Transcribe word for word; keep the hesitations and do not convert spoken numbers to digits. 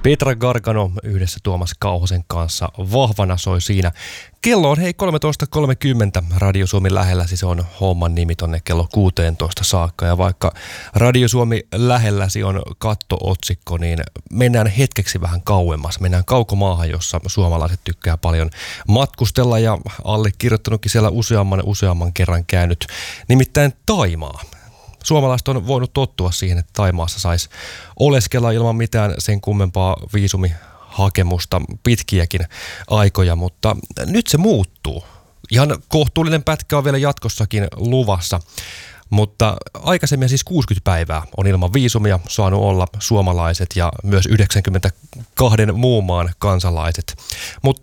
Petra Gargano yhdessä Tuomas Kauhasen kanssa vahvana soi siinä. Kello on hei kolmetoista kolmekymmentä Radio Suomi lähelläsi, se on homman nimi tonne kello kuusitoista saakka. Ja vaikka Radio Suomi lähelläsi on kattootsikko, niin mennään hetkeksi vähän kauemmas. Mennään kaukomaahan, jossa suomalaiset tykkää paljon matkustella ja allekirjoittanutkin siellä useamman useamman kerran käynyt. Nimittäin Thaimaa. Suomalaiset on voinut tottua siihen, että Thaimaassa saisi oleskella ilman mitään sen kummempaa viisumihakemusta pitkiäkin aikoja, mutta nyt se muuttuu. Ihan kohtuullinen pätkä on vielä jatkossakin luvassa, mutta aikaisemmin siis kuusikymmentä päivää on ilman viisumia saanut olla suomalaiset ja myös yhdeksänkymmentäkaksi muun maan kansalaiset. Mutta